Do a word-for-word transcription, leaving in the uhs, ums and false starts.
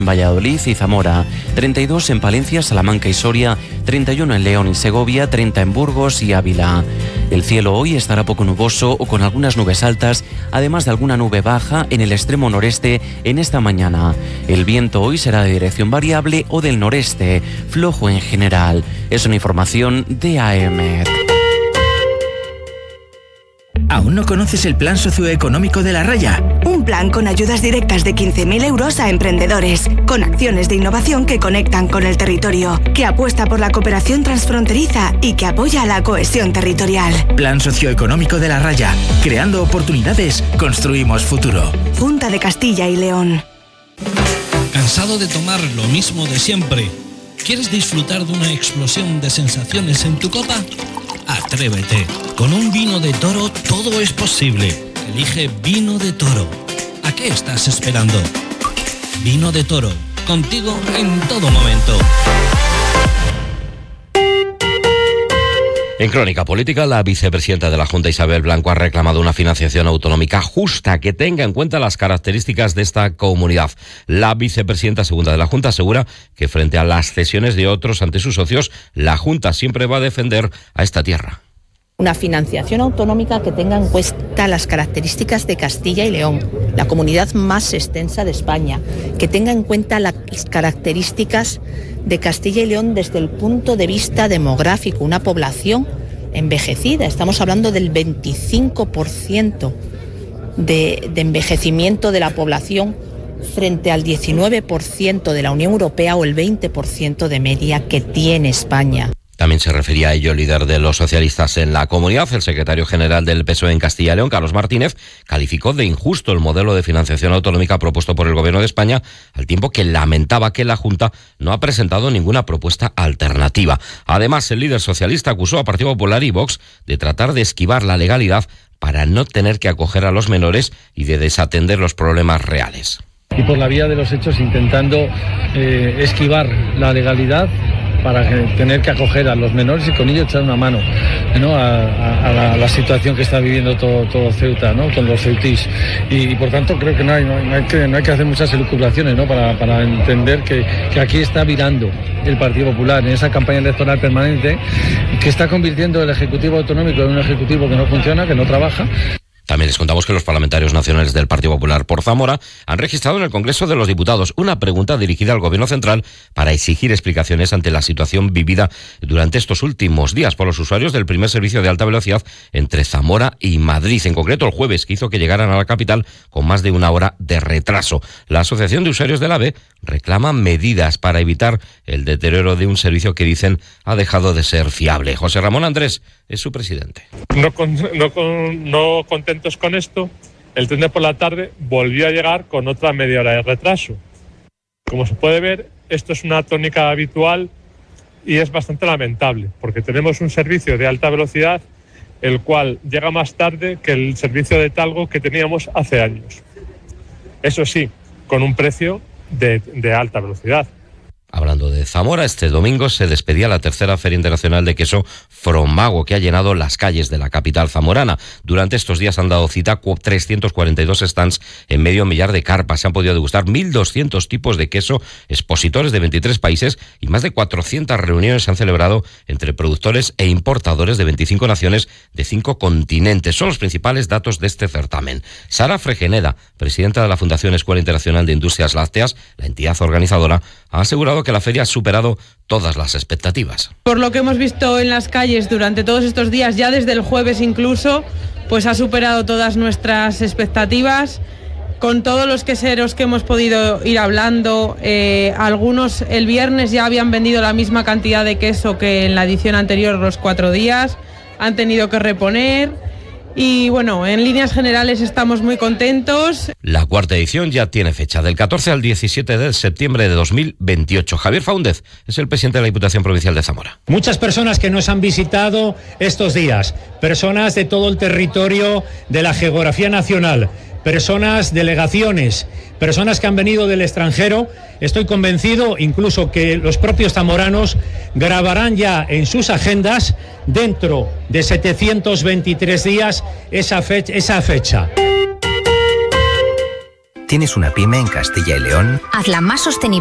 Valladolid y Zamora, treinta y dos en Palencia, Salamanca y Soria, treinta y uno en León y Segovia, treinta en Burgos y Ávila. El cielo hoy estará poco nuboso o con algunas nubes altas, además de alguna nube baja en el extremo noreste en esta mañana. El viento hoy será de dirección variable o del noreste, flojo en general. Es una información de A E M E T. ¿Aún no conoces el plan socioeconómico de La Raya? Un plan con ayudas directas de quince mil euros a emprendedores, con acciones de innovación que conectan con el territorio, que apuesta por la cooperación transfronteriza y que apoya la cohesión territorial. Plan socioeconómico de La Raya. Creando oportunidades, construimos futuro. Junta de Castilla y León. ¿Cansado de tomar lo mismo de siempre? ¿Quieres disfrutar de una explosión de sensaciones en tu copa? Atrévete. Con un vino de Toro todo es posible. Elige Vino de Toro. ¿A qué estás esperando? Vino de Toro. Contigo en todo momento. En Crónica Política, la vicepresidenta de la Junta, Isabel Blanco, ha reclamado una financiación autonómica justa que tenga en cuenta las características de esta comunidad. La vicepresidenta segunda de la Junta asegura que frente a las cesiones de otros ante sus socios, la Junta siempre va a defender a esta tierra. Una financiación autonómica que tenga en cuenta las características de Castilla y León, la comunidad más extensa de España, que tenga en cuenta las características de Castilla y León desde el punto de vista demográfico, una población envejecida. Estamos hablando del veinticinco por ciento de, de envejecimiento de la población frente al diecinueve por ciento de la Unión Europea o el veinte por ciento de media que tiene España. También se refería a ello el líder de los socialistas en la comunidad. El secretario general del P S O E en Castilla y León, Carlos Martínez, calificó de injusto el modelo de financiación autonómica propuesto por el Gobierno de España, al tiempo que lamentaba que la Junta no ha presentado ninguna propuesta alternativa. Además, el líder socialista acusó a Partido Popular y Vox de tratar de esquivar la legalidad para no tener que acoger a los menores y de desatender los problemas reales. Y por la vía de los hechos intentando eh, esquivar la legalidad para tener que acoger a los menores y con ello echar una mano, ¿no? a, a, a la, la situación que está viviendo todo, todo Ceuta, ¿no? Con los ceutís. Y, y por tanto creo que no hay, no hay, que, no hay que hacer muchas elucubraciones, ¿no? para, para entender que, que aquí está virando el Partido Popular en esa campaña electoral permanente que está convirtiendo el Ejecutivo Autonómico en un Ejecutivo que no funciona, que no trabaja. También les contamos que los parlamentarios nacionales del Partido Popular por Zamora han registrado en el Congreso de los Diputados una pregunta dirigida al Gobierno central para exigir explicaciones ante la situación vivida durante estos últimos días por los usuarios del primer servicio de alta velocidad entre Zamora y Madrid, en concreto el jueves, que hizo que llegaran a la capital con más de una hora de retraso. La Asociación de Usuarios del AVE reclama medidas para evitar el deterioro de un servicio que dicen ha dejado de ser fiable. José Ramón Andrés es su presidente. No, con, no, con, no contentos con esto, el tren de por la tarde volvió a llegar con otra media hora de retraso. Como se puede ver, esto es una tónica habitual y es bastante lamentable, porque tenemos un servicio de alta velocidad el cual llega más tarde que el servicio de Talgo que teníamos hace años. Eso sí, con un precio de, de alta velocidad. Hablando de Zamora, este domingo se despedía la tercera Feria Internacional de Queso Fromago, que ha llenado las calles de la capital zamorana. Durante estos días han dado cita trescientos cuarenta y dos stands en medio millar de carpas. Se han podido degustar mil doscientos tipos de queso, expositores de veintitrés países y más de cuatrocientas reuniones se han celebrado entre productores e importadores de veinticinco naciones de cinco continentes. Son los principales datos de este certamen. Sara Fregeneda, presidenta de la Fundación Escuela Internacional de Industrias Lácteas, la entidad organizadora, ha asegurado que la feria ha superado todas las expectativas. Por lo que hemos visto en las calles durante todos estos días, ya desde el jueves incluso, pues ha superado todas nuestras expectativas. Con todos los queseros que hemos podido ir hablando, eh, algunos el viernes ya habían vendido la misma cantidad de queso que en la edición anterior, los cuatro días, han tenido que reponer. Y bueno, en líneas generales estamos muy contentos. La cuarta edición ya tiene fecha, del catorce al diecisiete de septiembre de dos mil veintiocho. Javier Faúndez es el presidente de la Diputación Provincial de Zamora. Muchas personas que nos han visitado estos días, personas de todo el territorio de la geografía nacional, personas, delegaciones, personas que han venido del extranjero. Estoy convencido incluso que los propios zamoranos grabarán ya en sus agendas dentro de setecientos veintitrés días esa fecha. Esa fecha. ¿Tienes una pyme en Castilla y León? Hazla más sostenible